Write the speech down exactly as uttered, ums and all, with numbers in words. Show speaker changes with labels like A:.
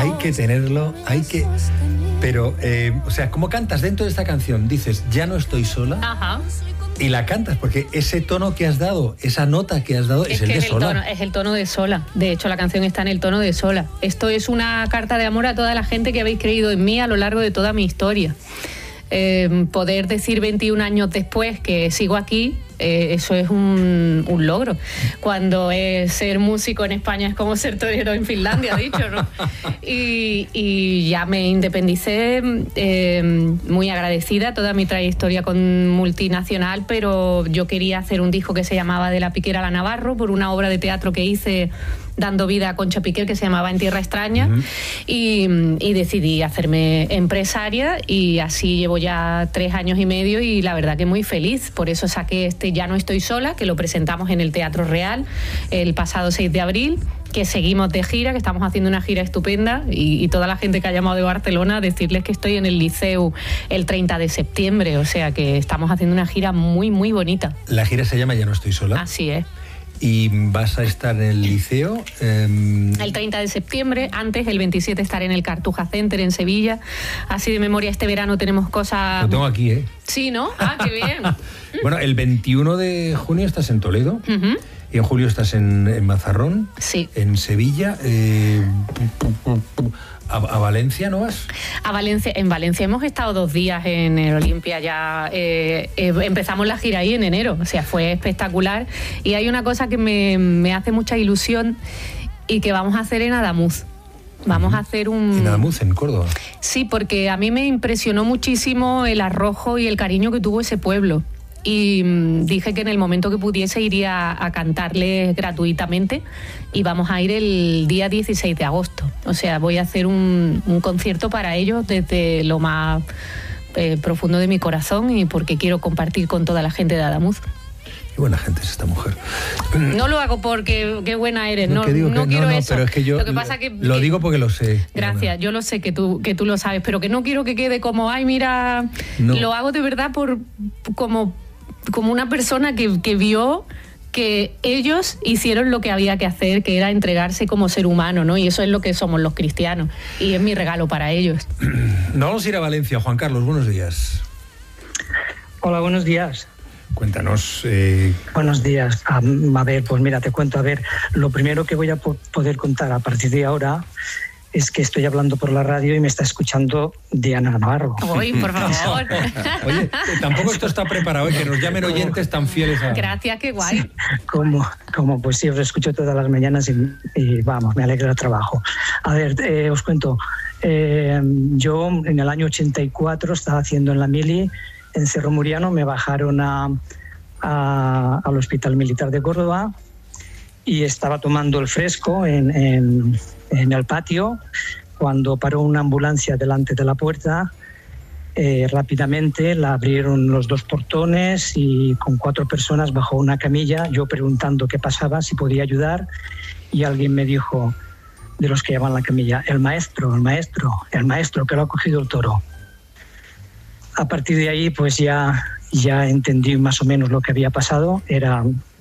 A: hay que tenerlo, hay que... Pero, eh, o sea, ¿cómo cantas dentro de esta canción? Dices, ya no estoy sola.
B: Ajá.
A: Y la cantas, porque ese tono que has dado, esa nota que has dado, es,
B: es
A: el
B: que
A: de
B: es el
A: sola.
B: Tono, es el tono de sola. De hecho, la canción está en el tono de sola. Esto es una carta de amor a toda la gente que habéis creído en mí a lo largo de toda mi historia. Eh, poder decir veintiún años después que sigo aquí, eh, eso es un, un logro. Cuando eh, ser músico en España es como ser torero en Finlandia, dicho, ¿no? Y, y ya me independicé, eh, muy agradecida, toda mi trayectoria con multinacional, pero yo quería hacer un disco que se llamaba De la Piquera a la Navarro, por una obra de teatro que hice dando vida a Concha Piquer, que se llamaba En Tierra Extraña, uh-huh. y, y decidí hacerme empresaria, y así llevo ya tres años y medio, y la verdad que muy feliz. Por eso saqué este Ya no estoy sola, que lo presentamos en el Teatro Real el pasado seis de abril, que seguimos de gira, que estamos haciendo una gira estupenda, y, y toda la gente que ha llamado de Barcelona, decirles que estoy en el Liceu el treinta de septiembre, o sea que estamos haciendo una gira muy, muy bonita.
A: La gira se llama Ya no estoy sola.
B: Así es.
A: ¿Y vas a estar en el Liceo? Eh...
B: El treinta de septiembre, antes, el veintisiete, estaré en el Cartuja Center en Sevilla. Así de memoria, este verano tenemos cosas...
A: Lo tengo aquí, ¿eh?
B: Sí, ¿no? Ah, qué bien.
A: Bueno, el veintiuno de junio estás en Toledo.
B: Uh-huh.
A: Y en julio estás en, en Mazarrón.
B: Sí.
A: En Sevilla. Eh... ¿A, ¿A Valencia no vas?
B: A Valencia, en Valencia hemos estado dos días en el Olimpia ya. Eh, eh, empezamos la gira ahí en enero, o sea, fue espectacular. Y hay una cosa que me, me hace mucha ilusión y que vamos a hacer en Adamuz. Vamos uh-huh. a hacer un...
A: ¿En Adamuz, en Córdoba?
B: Sí, porque a mí me impresionó muchísimo el arrojo y el cariño que tuvo ese pueblo. Y mmm, dije que en el momento que pudiese iría a cantarles gratuitamente, y vamos a ir el día dieciséis de agosto. O sea, voy a hacer un, un concierto para ellos desde lo más eh, profundo de mi corazón, y porque quiero compartir con toda la gente de Adamuz.
A: Qué buena gente es esta mujer.
B: No lo hago porque qué buena eres, no, no,
A: no
B: que, quiero
A: no, no,
B: eso.
A: Pero es que yo
B: lo que pasa que,
A: lo
B: que,
A: digo porque lo sé.
B: Gracias, yo lo sé que tú, que tú lo sabes, pero que no quiero que quede como, ay, mira, no. Lo hago de verdad por como, como una persona que, que vio que ellos hicieron lo que había que hacer, que era entregarse como ser humano, ¿no? Y eso es lo que somos los cristianos, y es mi regalo para ellos.
A: No vamos a ir a Valencia. Juan Carlos, buenos días.
C: Hola, buenos días.
A: Cuéntanos. Eh...
C: Buenos días. A, a ver, pues mira, te cuento. A ver, lo primero que voy a po- poder contar a partir de ahora es que estoy hablando por la radio y me está escuchando Diana Navarro.
B: Uy, por favor.
A: Oye, tampoco esto está preparado, ¿eh? Que nos llamen oyentes tan fieles a...
B: Gracias, qué guay.
C: Sí, como, como pues sí, os escucho todas las mañanas y, y vamos, me alegra el trabajo. A ver, eh, os cuento. Eh, yo en el año ochenta y cuatro estaba haciendo en la mili en Cerro Muriano, me bajaron a, a, al Hospital Militar de Córdoba y estaba tomando el fresco en, en, en el patio cuando paró una ambulancia delante de la puerta. Eh, rápidamente la abrieron los dos portones y con cuatro personas bajó una camilla, yo preguntando qué pasaba, si podía ayudar, y alguien me dijo, de los que llevan la camilla, el maestro, el maestro, el maestro que lo ha cogido el toro. A partir de ahí pues ya, ya entendí más o menos lo que había pasado. Era